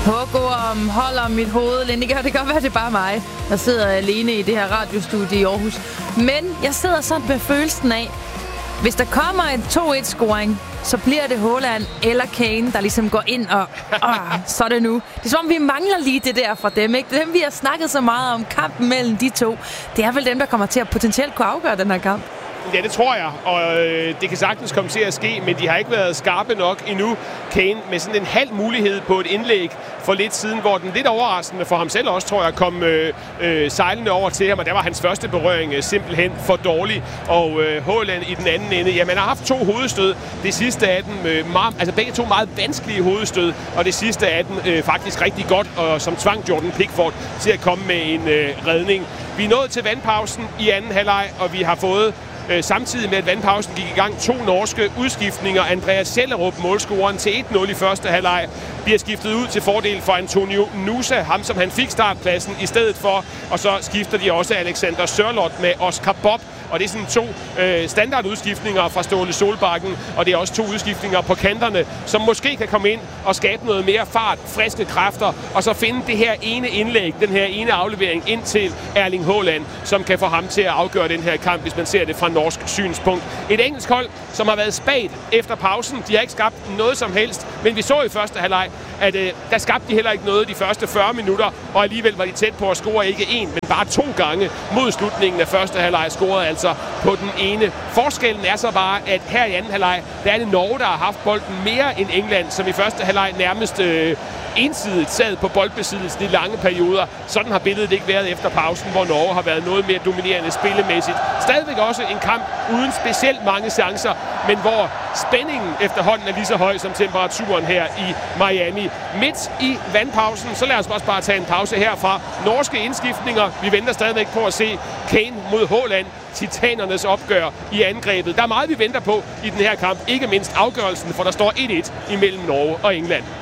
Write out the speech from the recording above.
Hågorm holder mit hoved. Lindiger, det kan godt være, det er bare mig, der sidder alene i det her radiostudie i Aarhus. Men jeg sidder sådan med følelsen af, hvis der kommer en 2-1-scoring, så bliver det Haaland eller Kane, der ligesom går ind og så er det nu. Det er som om, vi mangler lige det der fra dem, ikke? Det er dem, vi har snakket så meget om, kampen mellem de to. Det er vel dem, der kommer til at potentielt kunne afgøre den her kamp. Ja, det tror jeg, og det kan sagtens komme til at ske, men de har ikke været skarpe nok endnu. Kane med sådan en halv mulighed på et indlæg for lidt siden, hvor den lidt overraskende for ham selv også, tror jeg, kom sejlende over til ham, og der var hans første berøring simpelthen for dårlig. Og Haaland i den anden ende, ja, man har haft 2 hovedstød. Det sidste af dem, begge to meget vanskelige hovedstød, og det sidste af dem faktisk rigtig godt, og som tvang Jordan Pickford til at komme med en redning. Vi er nået til vandpausen i anden halvleg, og vi har fået samtidig med, at vandpausen gik i gang, 2 norske udskiftninger. Andreas Schellerup, målscoreren til 1-0 i første halvleg, bliver skiftet ud til fordel for Antonio Nusa, ham som han fik startpladsen i stedet for. Og så skifter de også Alexander Sørloth med Oscar Bob. Og det er sådan 2 standardudskiftninger fra Ståle Solbakken, og det er også 2 udskiftninger på kanterne, som måske kan komme ind og skabe noget mere fart, friske kræfter, og så finde det her ene indlæg, den her ene aflevering ind til Erling Haaland, som kan få ham til at afgøre den her kamp, hvis man ser det fra norsk synspunkt. Et engelsk hold, som har været spagt efter pausen. De har ikke skabt noget som helst, men vi så i første halvleg, at der skabte de heller ikke noget de første 40 minutter, og alligevel var de tæt på at score ikke 1, men bare 2 gange mod slutningen af første halvleg scorede altså på den ene. Forskellen er så bare, at her i anden halvleg, der er det Norge, der har haft bolden mere end England, som i første halvleg nærmest ensidigt sad på boldbesiddelsen i lange perioder. Sådan har billedet ikke været efter pausen, hvor Norge har været noget mere dominerende spillemæssigt. Stadigvæk også en kamp uden specielt mange chancer, men hvor spændingen efterhånden er lige så høj som temperaturen her i Miami. Midt i vandpausen, så lad os også bare tage en pause herfra. Norske indskiftninger. Vi venter stadigvæk på at se Kane mod Haaland. Titanernes opgør i angrebet. Der er meget, vi venter på i den her kamp. Ikke mindst afgørelsen, for der står 1-1 imellem Norge og England.